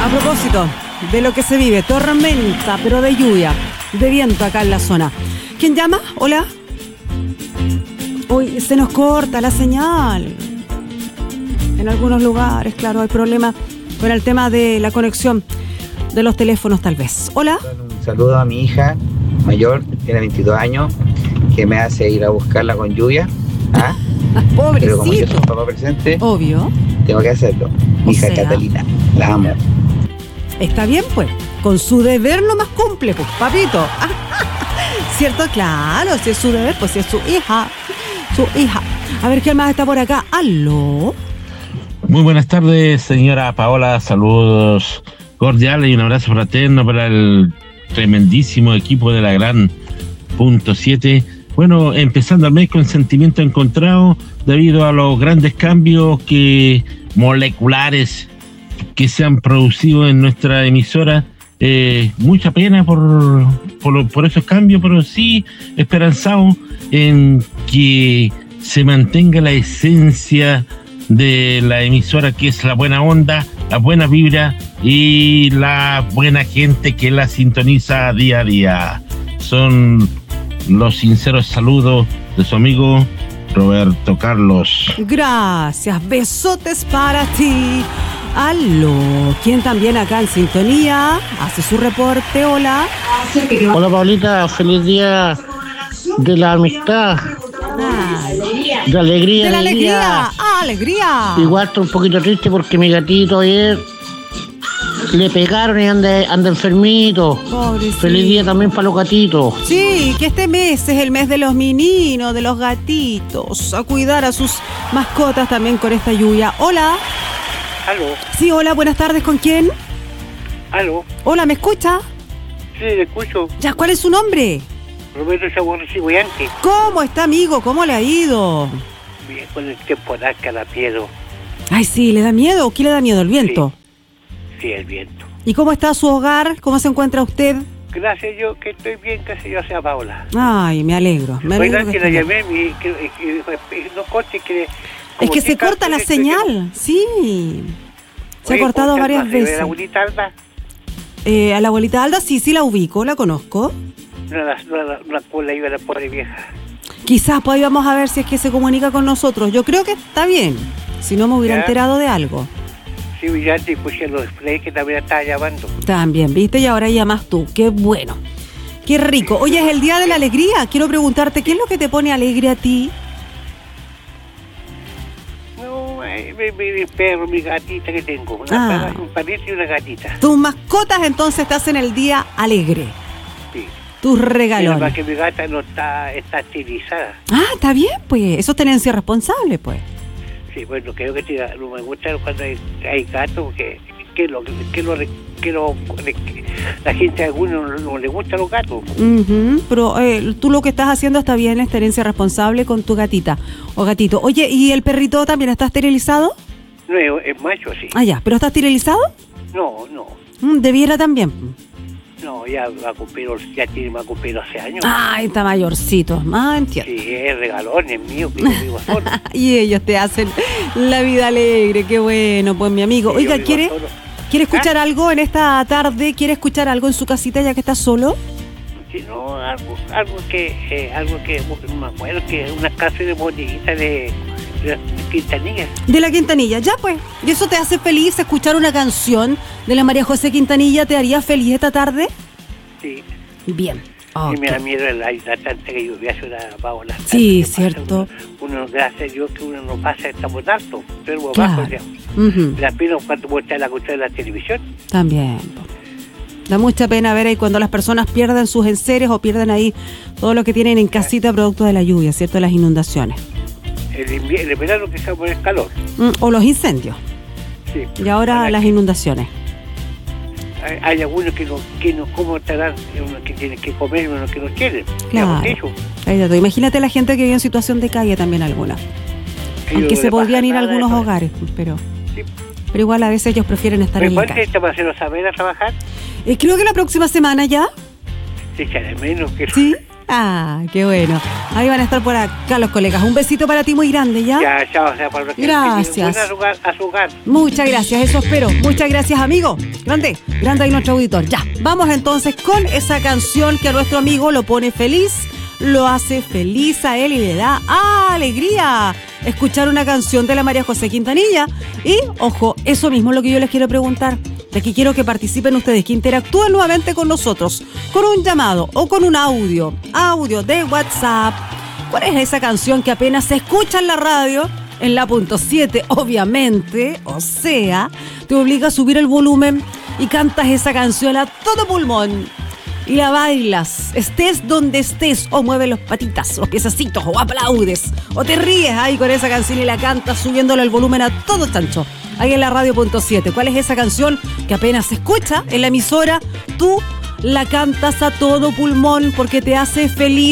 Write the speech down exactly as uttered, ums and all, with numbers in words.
A propósito de lo que se vive, tormenta, pero de lluvia, de viento acá en la zona. ¿Quién llama? Hola. Uy, se nos corta la señal. En algunos lugares, claro, hay problemas con el tema de la conexión de los teléfonos, tal vez. Hola. Un saludo a mi hija mayor, tiene veintidós años, que me hace ir a buscarla con lluvia. ¿Ah? Pobrecito. Pero como yo soy papá presente, obvio, tengo que hacerlo. Mi hija sea, Catalina, la amo. Está bien, pues. Con su deber nomás cumple, pues, papito. ¿Cierto? Claro, si es su deber, pues si es su hija. Su hija. A ver, ¿quién más está por acá? ¿Aló? Muy buenas tardes, señora Paola. Saludos cordiales y un abrazo fraterno para el tremendísimo equipo de la gran punto siete. Bueno, empezando el mes con sentimiento encontrado debido a los grandes cambios que moleculares que se han producido en nuestra emisora. Eh, mucha pena por, por, por esos cambios, pero sí esperanzado en que se mantenga la esencia de la emisora, que es la buena onda, la buena vibra y la buena gente que la sintoniza día a día. Son los sinceros saludos de su amigo Roberto Carlos. Gracias, besotes para ti. Aló, ¿quién también acá en sintonía? Hace su reporte, hola. Hola Paulita, feliz día de la amistad. Ay, de alegría. de la alegría, alegría. ah, alegría. Igual estoy un poquito triste porque mi gatito ayer le pegaron y anda, anda enfermito. Pobrecito. Feliz día también para los gatitos. Sí, que este mes es el mes de los mininos, de los gatitos. A cuidar a sus mascotas también con esta lluvia. Hola. Aló. Sí, hola, buenas tardes, ¿con quién? Aló. Hola, ¿me escucha? Sí, le escucho. Ya, ¿cuál es su nombre? Roberto Chaguarri Ciboyante. ¿Cómo está, amigo? ¿Cómo le ha ido? Bien, con el temporal Carapiedro. Ay, sí, ¿le da miedo? ¿Qué le da miedo? ¿El viento? Sí, sí, el viento. ¿Y cómo está su hogar? ¿Cómo se encuentra usted? Gracias yo que estoy bien, casi yo sea Paula. Ay, me alegro. Me alegro Oigan, que que la esté llamé, mi, que, que, que, no corte que... Es que se corta la señal, sí. Se ha cortado varias veces. ¿La abuelita Alda? Eh, a la abuelita Alda, sí, sí la ubico, la conozco. No, la, no, la, la cola iba la pobre vieja. Quizás pues vamos a ver si es que se comunica con nosotros. Yo creo que está bien, si no me hubiera ¿Ya? enterado de algo. Sí, ya te puse los displays que también estaba llamando. También, ¿viste? Y ahora llamas tú. Qué bueno. Qué rico. Oye, es el día de la alegría. Quiero preguntarte, ¿qué es lo que te pone alegre a ti? No, eh, mi, mi, mi perro, mi gatita que tengo. Una Ah. perra, un perrito y una gatita. Tus mascotas entonces te hacen el día alegre. Sí. Tus Pero regalones. para que mi gata no está, está esterilizada. Ah, está bien, pues. Eso es tenencia responsable, pues. Sí, bueno, creo que te- no me gusta cuando hay, hay gatos que, que, lo, que, lo, que, lo, que la gente a algunos no, no le gustan los gatos. Ujú, pero eh, tú lo que estás haciendo está bien, es tenencia responsable con tu gatita o gatito. Oye, ¿y el perrito también está esterilizado? No, es, es macho, sí. Ah, ya, ¿pero está esterilizado? No, no, Mm, debiera también. no, ya va a cumplir, ya tiene más cumplir doce años. Ay, está mayorcito. Ah, entiendo. Sí, es regalón, es mío, que yo vivo solo. Y ellos te hacen la vida alegre, qué bueno, pues mi amigo. Sí, Oiga, yo vivo ¿quiere, solo. ¿quiere escuchar algo en esta tarde? ¿Quiere escuchar algo en su casita ya que está solo? Sí, no, algo, algo que, eh, algo que, no me acuerdo, que una canción de bonita de, de, de Quintanilla. De la Quintanilla, ya pues. ¿Y eso te hace feliz escuchar una canción de la María José Quintanilla? ¿Te haría feliz esta tarde? Sí. Bien. Y me da Ok. miedo la, la tanta que lluvia hace una Paola. Sí, Que pasa cierto. Uno, uno, gracias a Dios que uno no pasa, estamos altos, pero Claro. bajo ya. Ujú, La pena cuando muestra la cuestión de la televisión. también. po. Da mucha pena ver ahí cuando las personas pierden sus enseres o pierden ahí todo lo que tienen en casita producto de la lluvia, ¿cierto? Las inundaciones. El, invierno, el verano que se pone el calor. Mm, o los incendios. Sí. Y ahora Para las que- inundaciones. Hay, hay algunos que no, que no como estarán, unos que tienen que comer y unos que no quieren. Claro. Ya, eso. Ahí de todo. Imagínate la gente que vive en situación de calle también alguna. Ellos Aunque no se les pasa podrían ir a nada, algunos eso. hogares, pero, Sí. pero igual a veces ellos prefieren estar en la ¿Cuánto calle. te va a hacer saber a trabajar? Eh, creo que la próxima semana ya, Se echa de menos que sí, Ah, qué bueno. Ahí van a estar por acá los colegas. Un besito para ti muy grande, ¿ya? Ya, chao, o sea, para los que Gracias. a su hogar, a su hogar. Muchas gracias, eso espero. Muchas gracias, amigo. Grande, grande ahí nuestro auditor. Ya, vamos entonces con esa canción que a nuestro amigo lo pone feliz, lo hace feliz a él y le da alegría escuchar una canción de la María José Quintanilla. Y, ojo, eso mismo es lo que yo les quiero preguntar. De que quiero que participen ustedes, que interactúen nuevamente con nosotros, con un llamado o con un audio, audio de WhatsApp. ¿Cuál es esa canción que apenas se escucha en la radio? En la punto siete, obviamente, o sea, te obliga a subir el volumen y cantas esa canción a todo pulmón. Y la bailas, estés donde estés, o mueves los patitas, los piececitos, o aplaudes, o te ríes ahí con esa canción y la cantas subiéndole el volumen a todo chancho. Ahí en la radio punto siete. ¿Cuál es esa canción que apenas se escucha en la emisora? Tú la cantas a todo pulmón porque te hace feliz.